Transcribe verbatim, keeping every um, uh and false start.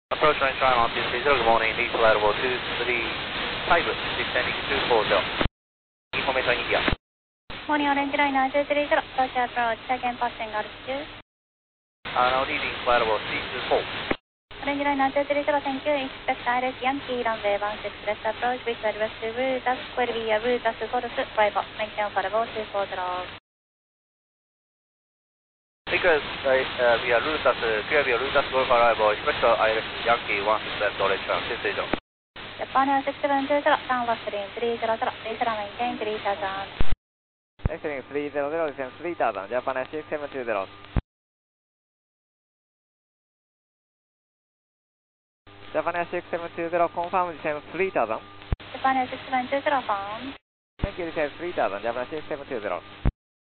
Approach range try on two three zero, good morning, lead to level two three five, descending two four zero. Information India. Morning, Orange Liner two three zero, approach approach, second passing altitude. Uh, now leading to level three two four. Orange Liner two three zero, thank you, expect direct Yankee runway one six left approach with reverse to Brutus, will be a Brutus Chorus, driver, maintain for level two four zero. Because uh, uh, via Lutas, uh, clear via Lutas, go for arrival, expect uh, Yankee one six left, Orange two three zero. Japan six seven two zero, downward stream three zero zero, please maintain three thousand. Exiting three zero zero, descend three thousand, Japan six seven two zero. Japan six seven two zero, confirm descend three thousand. Japan six seven two zero, phone. Thank you, descend three thousand, Japan six seven two zero.